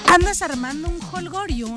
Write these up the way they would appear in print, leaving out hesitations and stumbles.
Andas armando un jolgorio,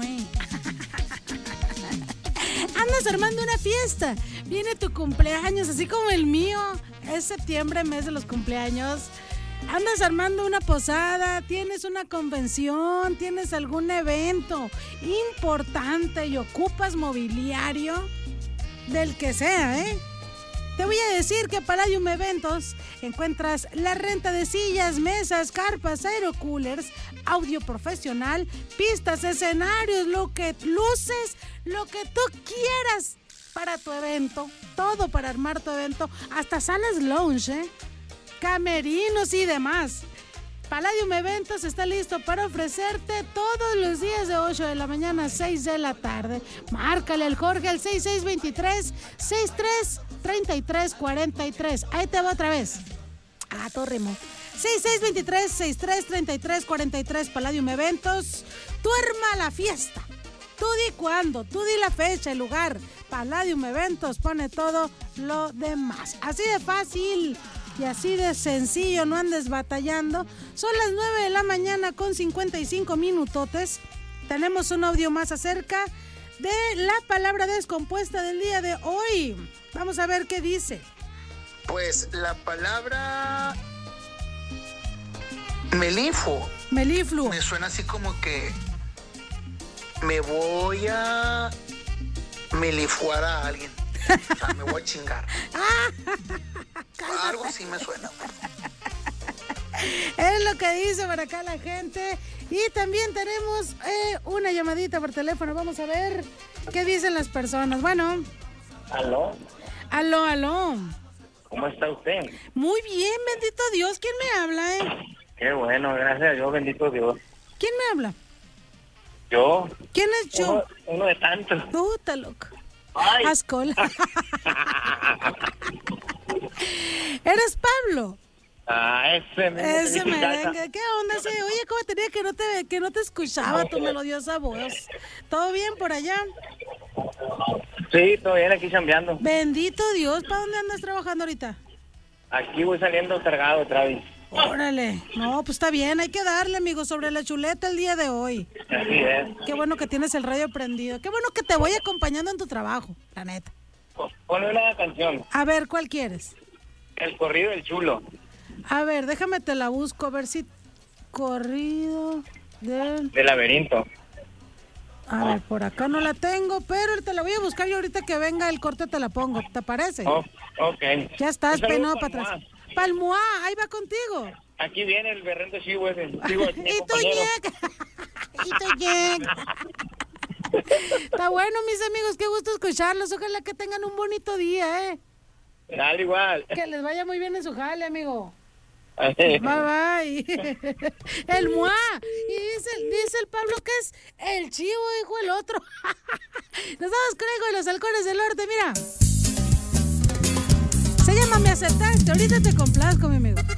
Andas armando una fiesta. Viene tu cumpleaños, así como el mío. Es septiembre, mes de los cumpleaños. Andas armando una posada, tienes una convención, tienes algún evento importante y ocupas mobiliario del que sea, Te voy a decir que Palladium Eventos encuentras la renta de sillas, mesas, carpas, aerocoolers, audio profesional, pistas, escenarios, luces, lo que tú quieras para tu evento, todo para armar tu evento, hasta salas lounge, camerinos y demás. Palladium Eventos está listo para ofrecerte todos los días de 8 de la mañana a 6 de la tarde. Márcale al Jorge al 6623-633343. Ahí te va otra vez. Todo rimó. 6623-633343. Palladium Eventos. Tú arma la fiesta. Tú di cuándo, tú di la fecha, el lugar. Palladium Eventos pone todo lo demás. Así de fácil y así de sencillo, no andes batallando. Son las 9 de la mañana con 55 minutotes. Tenemos un audio más acerca de la palabra descompuesta del día de hoy. Vamos a ver qué dice. Pues la palabra melifluo. Melifluo. Me suena así como que me voy a melifuar a alguien. O sea, me voy a chingar. Algo así me suena. Es lo que dice por acá la gente. Y también tenemos una llamadita por teléfono. Vamos a ver qué dicen las personas. Bueno. ¿Aló? Aló. ¿Cómo está usted? Muy bien, bendito Dios. ¿Quién me habla, Qué bueno, gracias a Dios, bendito Dios. ¿Quién me habla? ¿Yo? ¿Quién es yo? Uno de tantos. Puta loco. ¡Ay! Ascola. ¿Eres Pablo? Ese merengue. ¿Qué onda ese? Oye, ¿cómo tenía que no te escuchaba tu melodiosa voz? ¿Todo bien por allá? Sí, todo bien, aquí chambeando. Bendito Dios. ¿Para dónde andas trabajando ahorita? Aquí voy saliendo cargado, Travis. Órale. No, pues está bien. Hay que darle, amigo, sobre la chuleta el día de hoy. Así es. Qué bueno que tienes el radio prendido. Qué bueno que te voy acompañando en tu trabajo, la neta. Ponle una canción. A ver, ¿cuál quieres? El corrido del chulo. A ver, déjame te la busco, a ver si... Corrido del laberinto. A ver, por acá no la tengo, pero te la voy a buscar y ahorita que venga el corte te la pongo, ¿te parece? Ok. Ya estás, peinado para atrás. Palmoa, ahí va contigo. Aquí viene el berrento chivo ese. Y tú llega. Está bueno, mis amigos, qué gusto escucharlos. Ojalá que tengan un bonito día, Dale igual. Que les vaya muy bien en su jale, amigo. Bye, bye. El Mua. Y dice el Pablo que es el chivo, dijo el otro. Nos vamos con algo de los halcones del norte, mira. Se llama Me Aceptaste. Ahorita te complazco, mi amigo.